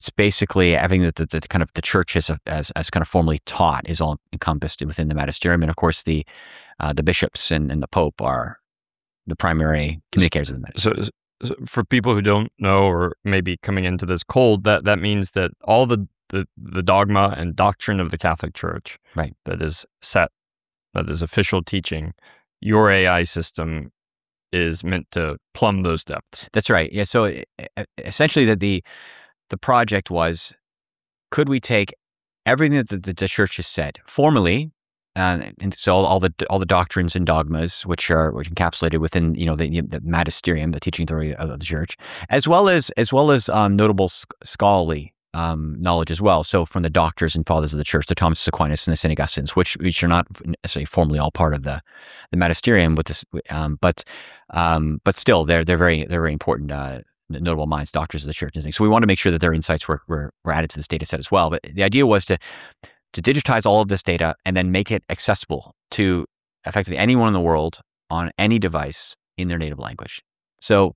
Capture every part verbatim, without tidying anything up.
It's basically everything that the, the kind of the church has as, as kind of formally taught is all encompassed within the magisterium. And of course, the uh, the bishops and, and the Pope are the primary communicators of the magisterium. So, so for people who don't know or maybe coming into this cold, that, that means that all the, the, the dogma and doctrine of the Catholic Church right. that is set, that is official teaching, your A I system is meant to plumb those depths. That's right. Yeah. So essentially, that the the project was, could we take everything that the, the, the church has said formally, uh, and so all, all the all the doctrines and dogmas, which are which encapsulated within you know the, the magisterium, the teaching authority of, of the church, as well as as well as um, notable sc- scholarly um, knowledge as well. So from the doctors and fathers of the church, the Thomas Aquinas and the Saint Augustines, which which are not necessarily formally all part of the the magisterium, with this, um, but um, but still they're they're very they're very important. Uh, notable minds, doctors of the church and things. So we want to make sure that their insights were, were, were added to this data set as well. But the idea was to, to digitize all of this data and then make it accessible to effectively anyone in the world on any device in their native language. So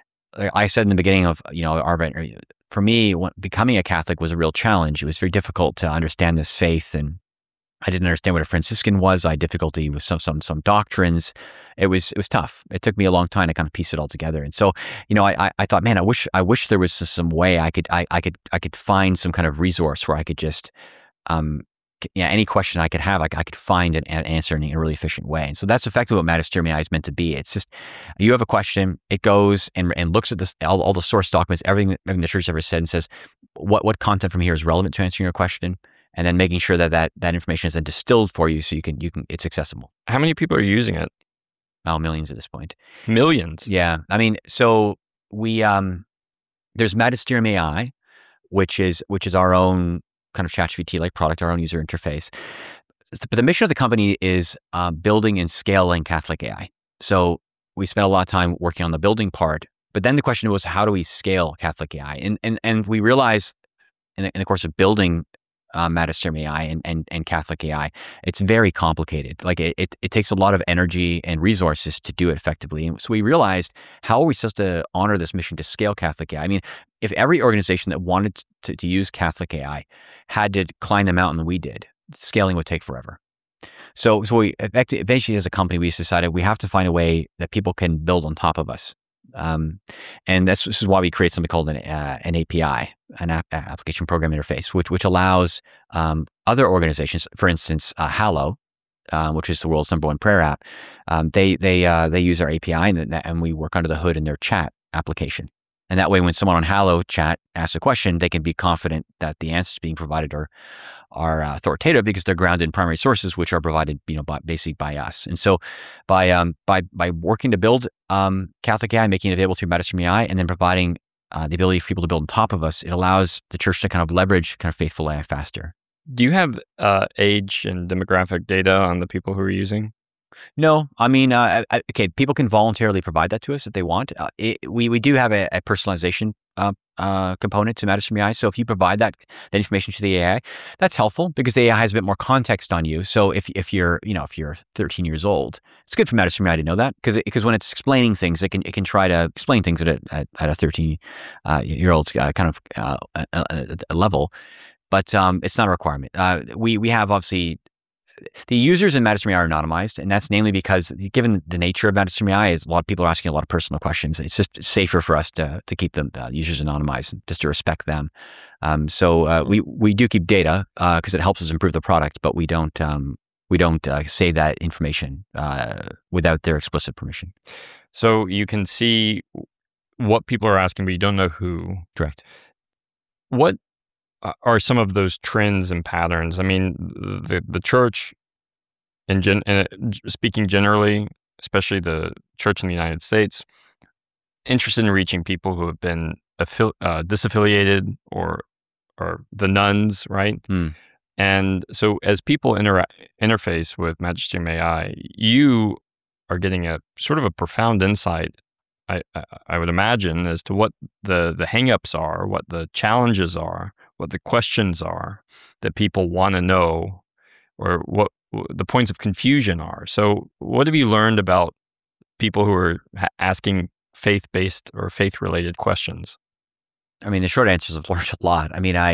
I said in the beginning of, you know, our, for me, becoming a Catholic was a real challenge. It was very difficult to understand this faith, and I didn't understand what a Franciscan was. I had difficulty with some some some doctrines. It was it was tough. It took me a long time to kind of piece it all together. And so, you know, I I thought, man, I wish I wish there was some way I could I I could I could find some kind of resource where I could just, um, yeah, any question I could have, I, I could find an, an answer in a really efficient way. And so that's effectively what Magisterium A I is meant to be. It's just, you have a question, it goes and and looks at this all, all the source documents, everything everything the church ever said, and says what what content from here is relevant to answering your question. And then making sure that, that that information is then distilled for you so you can you can it's accessible. How many people are using it? Oh, millions at this point. Millions. Yeah. I mean, so we um there's Magisterium A I, which is which is our own kind of ChatGPT like product, our own user interface. But the mission of the company is uh, building and scaling Catholic A I. So we spent a lot of time working on the building part, but then the question was, how do we scale Catholic A I? And and and we realized in the, in the course of building Uh, Magisterium A I and, and, and Catholic A I, it's very complicated. Like it, it, it takes a lot of energy and resources to do it effectively. And so we realized, how are we supposed to honor this mission to scale Catholic A I? I mean, if every organization that wanted to, to use Catholic A I had to climb the mountain that we did, scaling would take forever. So, so we eventually, as a company, we just decided we have to find a way that people can build on top of us. Um, and that's, this is why we create something called an, uh, an A P I, an app, application program interface, which which allows um, other organizations, for instance, uh, Hallow, uh, which is the world's number one prayer app. Um, they they uh, they use our A P I, and, and we work under the hood in their chat application. And that way, when someone on Hallow chat asks a question, they can be confident that the answers being provided are are uh, authoritative because they're grounded in primary sources, which are provided, you know, by, basically by us. And so, by um by by working to build um Catholic A I, making it available through Magisterium A I, and then providing uh, the ability for people to build on top of us, it allows the church to kind of leverage kind of faithful A I faster. Do you have uh, age and demographic data on the people who are using? No, I mean, uh, okay, people can voluntarily provide that to us if they want. Uh, it, we we do have a, a personalization uh, uh, component to Magisterium A I. So if you provide that that information to the A I, that's helpful because the A I has a bit more context on you. So if if you're you know if you're thirteen years old, it's good for Magisterium A I to know that because because when it's explaining things, it can it can try to explain things at a at, at a thirteen uh, year old's uh, kind of uh, a, a, a level, but um, it's not a requirement. Uh, we we have obviously. The users in Magisterium A I are anonymized, and that's namely because, given the nature of Magisterium A I, is a lot of people are asking a lot of personal questions. It's just safer for us to to keep the uh, users anonymized, just to respect them. Um, so uh, we we do keep data because uh, it helps us improve the product, but we don't um, we don't uh, save that information uh, without their explicit permission. So you can see what people are asking, but you don't know who. Correct. What are some of those trends and patterns? I mean, the the church, in gen, uh, speaking generally, especially the church in the United States, interested in reaching people who have been affili- uh, disaffiliated or or the nuns, right? Mm. And so, as people intera- interface with Magisterium A I, you are getting a sort of a profound insight, I, I, I would imagine, as to what the the hangups are, what the challenges are, what the questions are that people want to know, or what the points of confusion are. So what have you learned about people who are ha- asking faith-based or faith-related questions? I mean, the short answer is I've learned a lot. I mean, I